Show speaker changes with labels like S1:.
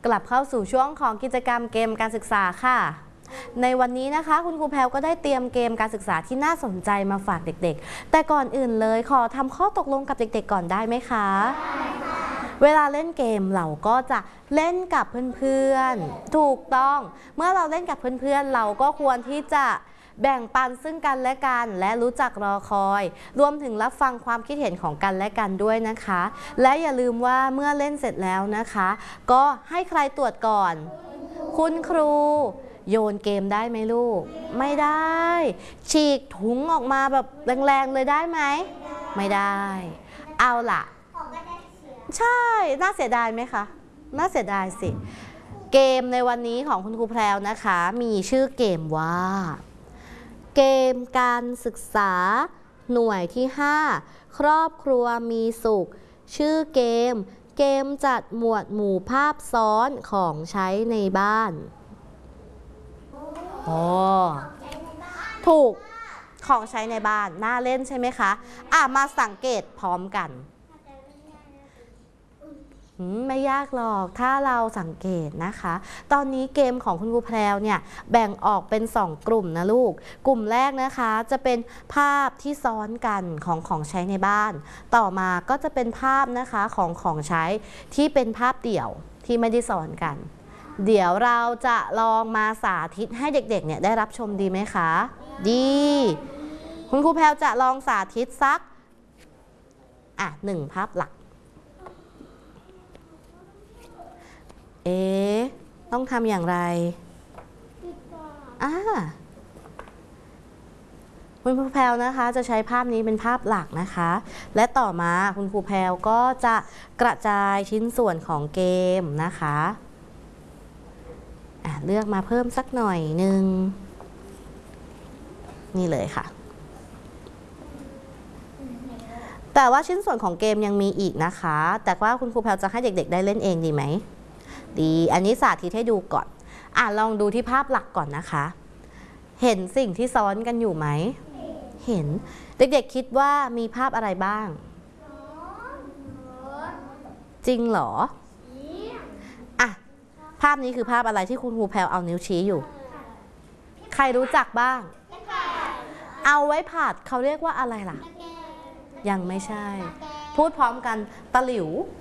S1: กลับเข้าสู่ช่วงของกิจกรรมเกมการศึกษาค่ะในวันนี้นะคะคุณครูแพรวก็ได้เตรียมเกมการศึกษาที่น่าสนใจมาฝากเด็กๆแต่ก่อนอื่นเลยขอทำข้อตกลงกับเด็กๆก่อนได้ไหมคะได้ค่ะเวลาเล่นเกมเราก็จะเล่นกับเพื่อนๆถูกต้องเมื่อเราเล่นกับเพื่อนๆเราก็ควรที่จะแบ่งปันซึ่งกันและกันและรู้จักรอคอยรวมถึงรับฟังความคิดเห็นของกันและกันด้วยนะคะและอย่าลืมว่าเมื่อเล่นเสร็จแล้วนะคะก็ให้ใครตรวจก่อนคุณครูโยนเกมได้ไหมลูกไม่ได้ฉีกถุงออกมาแบบแรงๆเลยได้ไหมไม่ได้เอาล่ะใช่น่าเสียดายไหมคะน่าเสียดายสิเกมในวันนี้ของคุณครูแพรวนะคะมีชื่อเกมว่าเกมการศึกษาหน่วยที่5ครอบครัวมีสุขชื่อเกมจัดหมวดหมู่ภาพซ้อนของใช้ในบ้านอ๋อถูกของใช้ในบ้านน่าเล่นใช่ไหมคะมาสังเกตพร้อมกันไม่ยากหรอกถ้าเราสังเกตนะคะตอนนี้เกมของคุณครูแพรวเนี่ยแบ่งออกเป็น2กลุ่มนะลูกกลุ่มแรกนะคะจะเป็นภาพที่ซ้อนกันของใช้ในบ้านต่อมาก็จะเป็นภาพนะคะของใช้ที่เป็นภาพเดี่ยวที่ไม่ได้ซ้อนกันเดี๋ยวเราจะลองมาสาธิตให้เด็กๆเนี่ยได้รับชมดีไหมคะดีคุณครูแพรวจะลองสาธิตสัก1ภาพหลักต้องทำอย่างไรคุณครูแพรวนะคะจะใช้ภาพนี้เป็นภาพหลักนะคะและต่อมาคุณครูแพรวก็จะกระจายชิ้นส่วนของเกมนะคะเลือกมาเพิ่มสักหน่อยหนึ่งนี่เลยค่ะแต่ว่าชิ้นส่วนของเกมยังมีอีกนะคะแต่ว่าคุณครูแพรวจะให้เด็กๆได้เล่นเองดีไหมดีอันนี้สาธิตให้ดูก่อนลองดูที่ภาพหลักก่อนนะคะเห็นสิ่งที่ซ้อนกันอยู่ไหมเห็นเด็กๆคิดว่ามีภาพอะไรบ้างจริงเหรอภาพนี้คือภาพอะไรที่คุณครูแพรวเอานิ้วชี้อยู่ใครรู้จักบ้างเอาไว้ผัดเขาเรียกว่าอะไรล่ะยังไม่ใช่พูดพร้อมกันตะหลิว